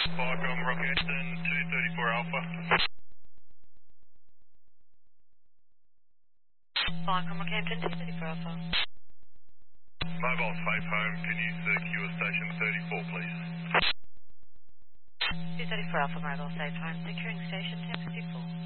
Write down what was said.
Viacom Rockhampton 234 Alpha. Viacom Rockhampton 234 Alpha. Mobile safe home, can you secure station 34 please? 234 Alpha Mobile Safe Home, securing station 1054.